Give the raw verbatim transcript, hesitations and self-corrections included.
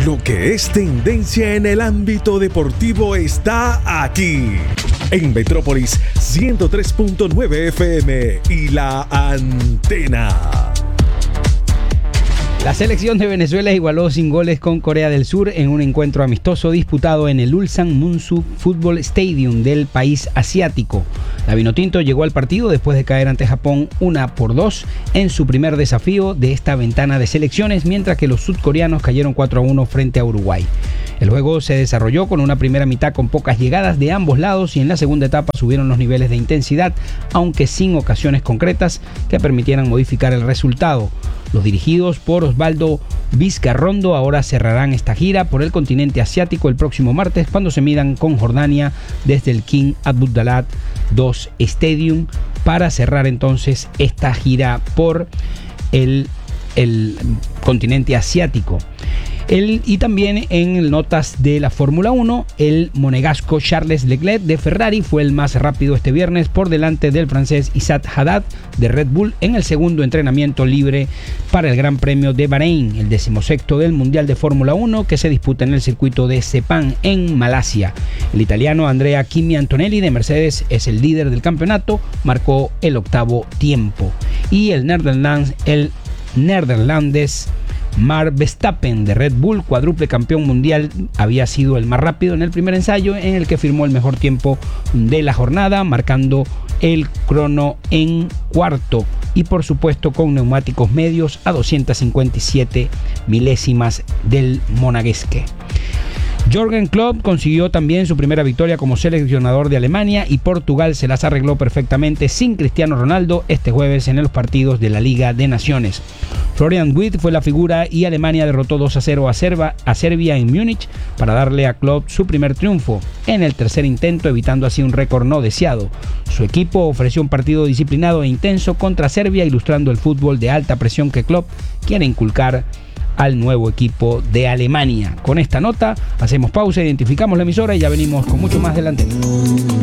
Lo que es tendencia en el ámbito deportivo está aquí. En Metrópolis ciento tres punto nueve F M y La Antena. La selección de Venezuela igualó sin goles con Corea del Sur en un encuentro amistoso disputado en el Ulsan Munsu Football Stadium del país asiático. La Vinotinto llegó al partido después de caer ante Japón una por dos en su primer desafío de esta ventana de selecciones, mientras que los sudcoreanos cayeron cuatro a uno frente a Uruguay. El juego se desarrolló con una primera mitad con pocas llegadas de ambos lados y en la segunda etapa subieron los niveles de intensidad, aunque sin ocasiones concretas que permitieran modificar el resultado. Los dirigidos por Osvaldo Vizcarrondo ahora cerrarán esta gira por el continente asiático el próximo martes cuando se midan con Jordania desde el King Abdullah dos Stadium para cerrar entonces esta gira por el, el continente asiático. El, y también en notas de la Fórmula uno, el monegasco Charles Leclerc de Ferrari fue el más rápido este viernes por delante del francés Isaac Haddad de Red Bull en el segundo entrenamiento libre para el Gran Premio de Bahrein, el decimosexto del Mundial de Fórmula uno que se disputa en el circuito de Sepang en Malasia. El italiano Andrea Kimi Antonelli de Mercedes es el líder del campeonato, marcó el octavo tiempo. Y el neerlandés, el neerlandés Max Verstappen de Red Bull, cuádruple campeón mundial, había sido el más rápido en el primer ensayo en el que firmó el mejor tiempo de la jornada, marcando el crono en cuarto y por supuesto con neumáticos medios a doscientas cincuenta y siete milésimas del monegasque. Jürgen Klopp consiguió también su primera victoria como seleccionador de Alemania y Portugal se las arregló perfectamente sin Cristiano Ronaldo este jueves en los partidos de la Liga de Naciones. Florian Wirtz fue la figura y Alemania derrotó dos a cero a, Serba, a Serbia en Múnich para darle a Klopp su primer triunfo en el tercer intento, evitando así un récord no deseado. Su equipo ofreció un partido disciplinado e intenso contra Serbia, ilustrando el fútbol de alta presión que Klopp quiere inculcar al nuevo equipo de Alemania. Con esta nota hacemos pausa, identificamos la emisora y ya venimos con mucho más delante.